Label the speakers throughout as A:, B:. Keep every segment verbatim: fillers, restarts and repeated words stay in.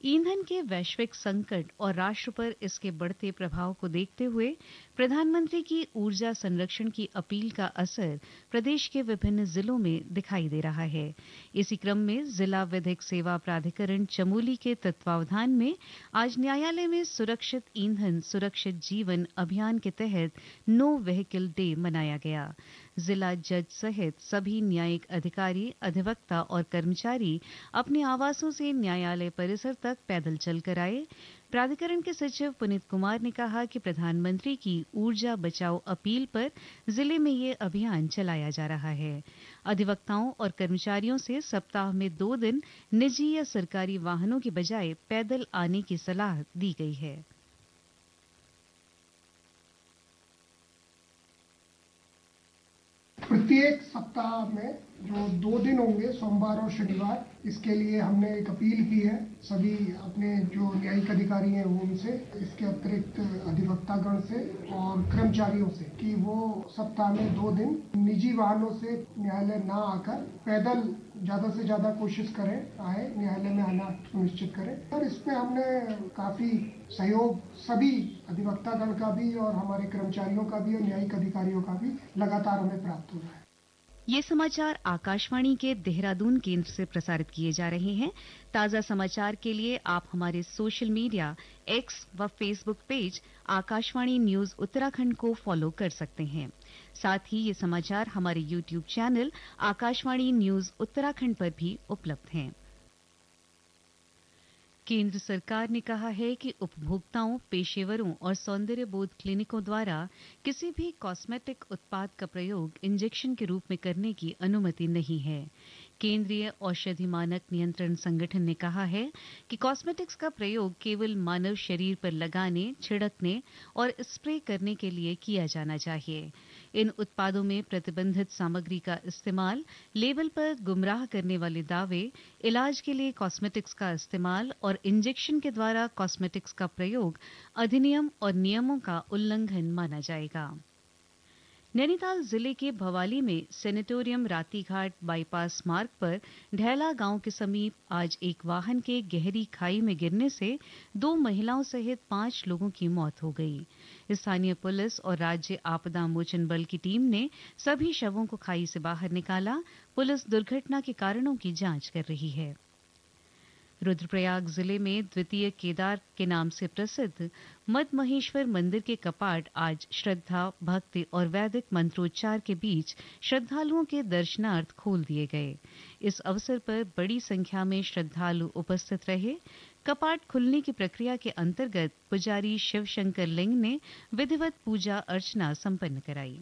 A: ईंधन के वैश्विक संकट और राष्ट्र पर इसके बढ़ते प्रभाव को देखते हुए प्रधानमंत्री की ऊर्जा संरक्षण की अपील का असर प्रदेश के विभिन्न जिलों में दिखाई दे रहा है। इसी क्रम में जिला विधिक सेवा प्राधिकरण चमोली के तत्वावधान में आज न्यायालय में सुरक्षित ईंधन सुरक्षित जीवन अभियान के तहत नो व्हीकल डे मनाया गया। जिला जज सहित सभी न्यायिक अधिकारी, अधिवक्ता और कर्मचारी अपने आवासों से न्यायालय परिसर तक पैदल चलकर आए। प्राधिकरण के सचिव पुनीत कुमार ने कहा कि प्रधानमंत्री की ऊर्जा बचाओ अपील पर जिले में ये अभियान चलाया जा रहा है। अधिवक्ताओं और कर्मचारियों से सप्ताह में दो दिन निजी या सरकारी वाहनों की बजाय पैदल आने की सलाह दी गई है।
B: प्रत्येक सप्ताह में जो दो दिन होंगे, सोमवार और शनिवार, इसके लिए हमने एक अपील की है सभी अपने जो न्यायिक अधिकारी हैं उनसे, इसके अतिरिक्त अधिवक्तागण से और कर्मचारियों से कि वो सप्ताह में दो दिन निजी वाहनों से न्यायालय ना आकर पैदल ज्यादा से ज्यादा कोशिश करें, आए न्यायालय में आना सुनिश्चित करें। और इसमें हमने काफी सहयोग सभी अधिवक्तागण का भी और हमारे कर्मचारियों का भी और न्यायिक अधिकारियों का भी लगातार हमें प्राप्त हो रहा है।
A: ये समाचार आकाशवाणी के देहरादून केंद्र से प्रसारित किए जा रहे हैं। ताजा समाचार के लिए आप हमारे सोशल मीडिया एक्स व Facebook page Akashvani news Uttarakhand को फॉलो कर सकते हैं। साथ ही ये समाचार हमारे YouTube channel Akashvani news Uttarakhand पर भी उपलब्ध हैं। केंद्र सरकार ने कहा है कि उपभोक्ताओं, पेशेवरों और सौंदर्य बोध क्लिनिकों द्वारा किसी भी कॉस्मेटिक उत्पाद का प्रयोग इंजेक्शन के रूप में करने की अनुमति नहीं है। केंद्रीय औषधि मानक नियंत्रण संगठन ने कहा है कि कॉस्मेटिक्स का प्रयोग केवल मानव शरीर पर लगाने, छिड़कने और स्प्रे करने के लिए किया जाना चाहिए। इन उत्पादों में प्रतिबंधित सामग्री का इस्तेमाल, लेबल पर गुमराह करने वाले दावे, इलाज के लिए कॉस्मेटिक्स का इस्तेमाल और इंजेक्शन के द्वारा कॉस्मेटिक्स का प्रयोग अधिनियम और नियमों का उल्लंघन माना जाएगा। नैनीताल जिले के भवाली में सेनेटोरियम रातीघाट बाईपास मार्ग पर ढैला गांव के समीप आज एक वाहन के गहरी खाई में गिरने से दो महिलाओं सहित पांच लोगों की मौत हो गई। स्थानीय पुलिस और राज्य आपदा मोचन बल की टीम ने सभी शवों को खाई से बाहर निकाला। पुलिस दुर्घटना के कारणों की जांच कर रही है। रुद्रप्रयाग जिले में द्वितीय केदार के नाम से प्रसिद्ध मद्महेश्वर मंदिर के कपाट आज श्रद्धा, भक्ति और वैदिक मंत्रोच्चार के बीच श्रद्धालुओं के दर्शनार्थ खोल दिए गए। इस अवसर पर बड़ी संख्या में श्रद्धालु उपस्थित रहे। कपाट खुलने की प्रक्रिया के अंतर्गत पुजारी शिवशंकर लिंग ने विधिवत पूजा अर्चना संपन्न कराई।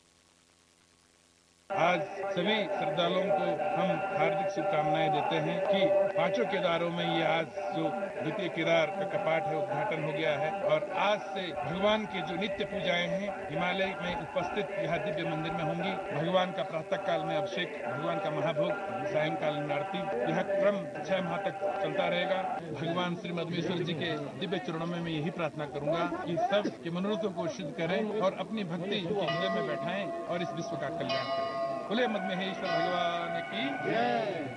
C: आज सभी श्रद्धालुओं को हम हार्दिक शुभकामनाएं देते हैं कि पांचों केदारों में ये आज जो द्वितीय केदार का कपाट है उद्घाटन हो गया है और आज से भगवान की जो नित्य पूजाएं हैं हिमालय में उपस्थित यहाँ दिव्य मंदिर में होंगी। भगवान का प्रातः काल में अभिषेक, भगवान का महाभोग, सायंकाल में आरती, यह क्रम छह माह तक चलता रहेगा। भगवान श्री मद्मेश्वर जी के दिव्य चरणों में मैं यही प्रार्थना करूंगा कि सब के मनोरथों को सिद्ध करें और अपनी भक्ति उनके हृदय में बैठाएं और इस विश्व का कल्याण करें। बोले मद्महेश्वर भगवान की जय।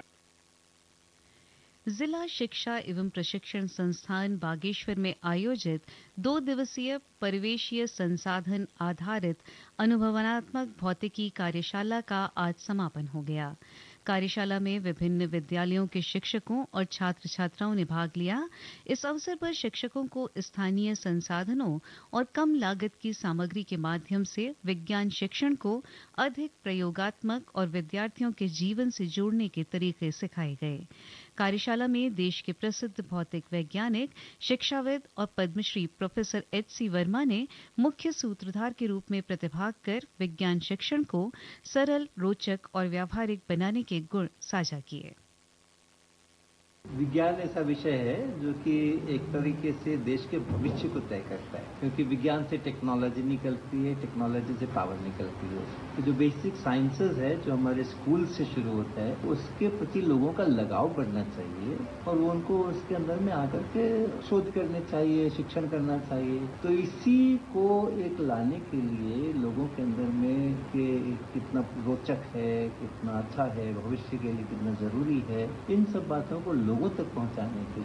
A: जिला शिक्षा एवं प्रशिक्षण संस्थान बागेश्वर में आयोजित दो दिवसीय परिवेशीय संसाधन आधारित अनुभवनात्मक भौतिकी कार्यशाला का आज समापन हो गया। कार्यशाला में विभिन्न विद्यालयों के शिक्षकों और छात्र छात्राओं ने भाग लिया। इस अवसर पर शिक्षकों को स्थानीय संसाधनों और कम लागत की सामग्री के माध्यम से विज्ञान शिक्षण को अधिक प्रयोगात्मक और विद्यार्थियों के जीवन से जोड़ने के तरीके सिखाए गए। कार्यशाला में देश के प्रसिद्ध भौतिक वैज्ञानिक, शिक्षाविद और Padmashri professor H C Verma ने मुख्य सूत्रधार के रूप में प्रतिभाग कर विज्ञान शिक्षण को सरल, रोचक और व्यावहारिक बनाने के गुण साझा किए।
D: विज्ञान ऐसा विषय है जो कि एक तरीके से देश के भविष्य को तय करता है, क्योंकि विज्ञान से टेक्नोलॉजी निकलती है, टेक्नोलॉजी से पावर निकलती है। तो जो बेसिक साइंसेज है जो हमारे स्कूल से शुरू होता है उसके प्रति लोगों का लगाव बढ़ना चाहिए और वो उनको उसके अंदर में आकर के शोध करने चाहिए, शिक्षण करना चाहिए। तो इसी को एक लाने के लिए लोगों के अंदर में कि कितना रोचक है, कितना अच्छा है, भविष्य के लिए कितना जरूरी है, इन सब बातों को लोगों तक पहुंचाने के